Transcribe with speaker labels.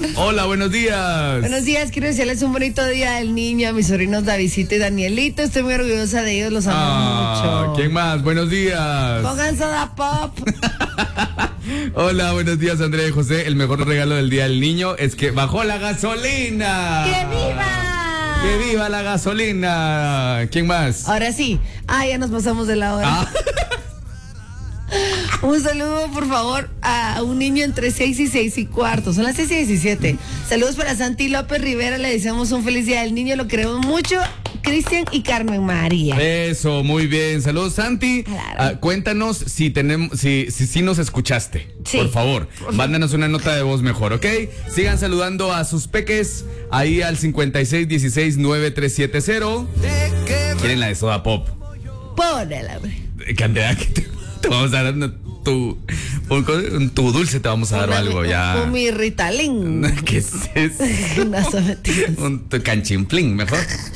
Speaker 1: Hola, buenos días.
Speaker 2: Buenos días, quiero decirles un bonito día del niño a mis sobrinos Davidito y Danielito. Estoy muy orgullosa de ellos, los amo mucho.
Speaker 1: ¿Quién más? Buenos días.
Speaker 2: Pongan soda pop.
Speaker 1: Hola, buenos días, Andrea y José. El mejor regalo del día del niño es que bajó la gasolina.
Speaker 2: ¡Que viva!
Speaker 1: ¡Que viva la gasolina! ¿Quién más?
Speaker 2: Ahora sí. Ya nos pasamos de la hora. Un saludo, por favor, a un niño entre 6 y 6 y cuarto. Son las 6:17. Saludos para Santi López Rivera. Le deseamos un feliz día del niño. Lo queremos mucho. Cristian y Carmen María.
Speaker 1: Eso, muy bien. Saludos, Santi.
Speaker 2: Claro.
Speaker 1: Cuéntanos si nos escuchaste.
Speaker 2: Sí.
Speaker 1: Por favor, mándanos una nota de voz mejor, ¿ok? Sigan saludando a sus peques ahí al 5616-9370. ¿Quieren la de soda pop?
Speaker 2: Ponela, hombre.
Speaker 1: Candela, que te vamos a dar tu dulce, te vamos a dar algo ya.
Speaker 2: Un mi Ritalin.
Speaker 1: ¿Qué es eso?
Speaker 2: No se metidas.
Speaker 1: Un canchimplín, mejor.